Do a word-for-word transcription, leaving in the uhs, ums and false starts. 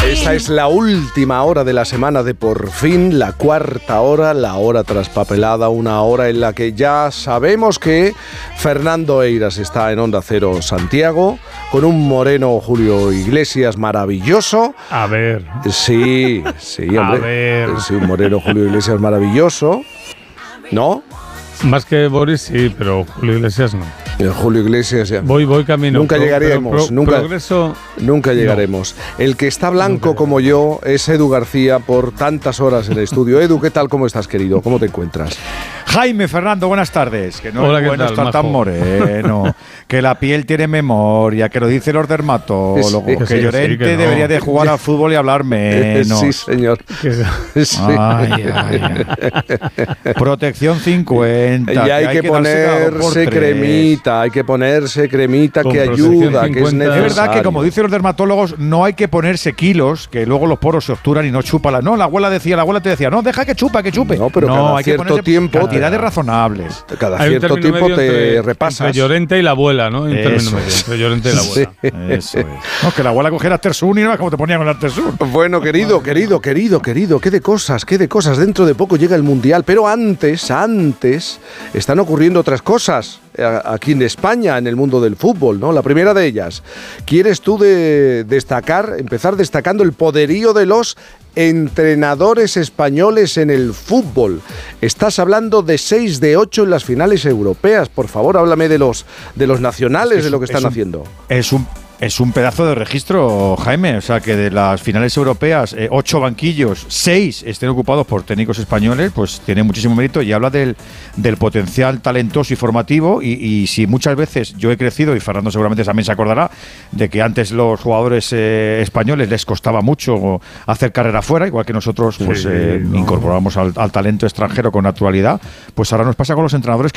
Esta es la última hora de la semana de Por Fin, la cuarta hora, la hora traspapelada, una hora en la que ya sabemos que Fernando Eiras está en Onda Cero Santiago, con un moreno Julio Iglesias maravilloso. A ver. Sí, sí, hombre. A ver. Sí, un moreno Julio Iglesias maravilloso. ¿No? Más que Boris, sí, pero Julio Iglesias no. Julio Iglesias ya. Voy, voy camino. Nunca Pro, llegaremos, pro, nunca, progreso, nunca llegaremos. No. El que está blanco nunca como yo es Edu García por tantas horas en el estudio. Edu, ¿qué tal? ¿Cómo estás, querido? ¿Cómo te encuentras? Jaime, Fernando, buenas tardes. Que no Hola, es bueno ¿qué tal, estar tan moreno, que la piel tiene memoria, que lo dicen los dermatólogos, sí, que que sí, Llorente sí, que no. debería de jugar al fútbol y hablar menos. Sí, señor. Sí. Ay, ay, ay. Protección cincuenta. Y hay que, hay que ponerse cremita, hay que ponerse cremita Con que ayuda, que es cincuenta. necesario. Es verdad que, como dicen los dermatólogos, no hay que ponerse kilos, que luego los poros se obturan y no chupa la. No, la abuela decía, la abuela te decía, no, deja que chupa, que chupe. No, pero cada hay cierto que ponerse tiempo- cantidades razonables. Cada Hay un cierto término tiempo medio te entre, repasas. Entre Llorente y la abuela, ¿no? Hay un término Eso medio es. entre Llorente y la abuela. Eso es. No, que la abuela cogiera Artesun y no era como te ponían con el Artesun. Bueno, querido, querido, querido, querido, qué de cosas, qué de cosas. Dentro de poco llega el Mundial, pero antes, antes, están ocurriendo otras cosas aquí en España, en el mundo del fútbol, ¿no? La primera de ellas, ¿quieres tú de destacar, empezar destacando el poderío de los entrenadores españoles en el fútbol? Estás hablando de seis de ocho en las finales europeas. Por favor, háblame de los, de los nacionales, Es que de lo que es están un, haciendo. Es un Es un pedazo de registro, Jaime. O sea, que de las finales europeas, eh, ocho banquillos, seis estén ocupados por técnicos españoles, pues tiene muchísimo mérito y habla del, del potencial talentoso y formativo. Y, y si muchas veces yo he crecido, y Fernando seguramente también se acordará, de que antes los jugadores eh, españoles les costaba mucho hacer carrera fuera, igual que nosotros pues Sí, eh, no. incorporamos al, al talento extranjero con naturalidad, pues ahora nos pasa con los entrenadores que